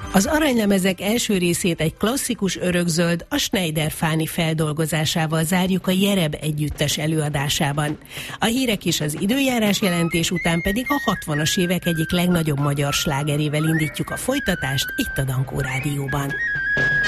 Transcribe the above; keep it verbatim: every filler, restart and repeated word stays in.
Az aranylemezek első részét egy klasszikus örökzöld, a Schneider Fáni feldolgozásával zárjuk a Jereb együttes előadásában. A hírek és az időjárás jelentés után pedig a hatvanas évek egyik legnagyobb magyar slágerével indítjuk a folytatást itt a Dankó Rádióban.